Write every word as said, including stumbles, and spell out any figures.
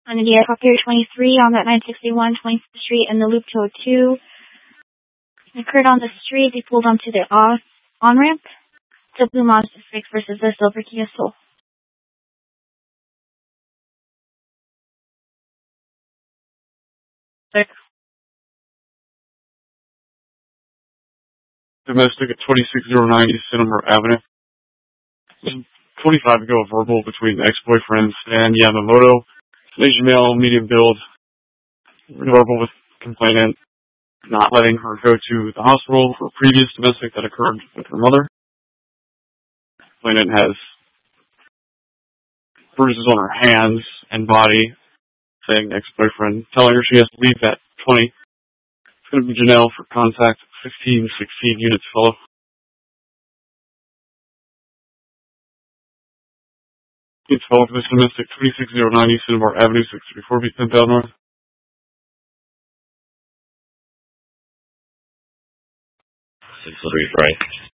On the D F Pier twenty-three on that nine sixty-one twenty-fifth Street and the Loop two oh two. It occurred on the street. They pulled onto the off on-ramp. The blue Mazda six versus the silver Kia Soul. Six. Domestic at twenty-six oh nine East Cinema Avenue. twenty-five ago, a verbal between the ex-boyfriend Stan Yamamoto, Asian male, medium build, verbal with complainant not letting her go to the hospital for a previous domestic that occurred with her mother. Complainant has bruises on her hands and body, saying ex-boyfriend, telling her she has to leave at twenty. It's going to be Janelle for contact fifteen sixteen units fellow. It's fellow for this domestic twenty-six oh nine East Cinnabar Avenue, six thirty-four B ten thousand North. six three, right.